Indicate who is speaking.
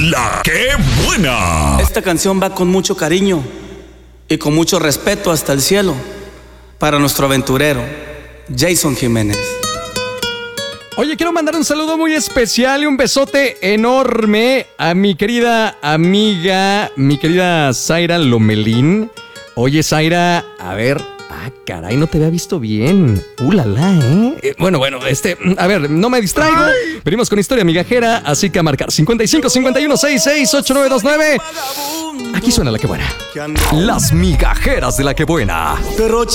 Speaker 1: La que buena.
Speaker 2: Esta canción va con mucho cariño y con mucho respeto hasta el cielo para nuestro aventurero, Jason Jiménez.
Speaker 3: Oye, quiero mandar un saludo muy especial y un besote enorme a mi querida amiga, mi querida Zaira Lomelín. Oye, Zaira, a ver, caray, no te había visto bien. Bueno, a ver, no me distraigo. Venimos con historia migajera, así que a marcar 55 51 66 8929. Aquí suena La Que Buena. Las migajeras de La Que Buena.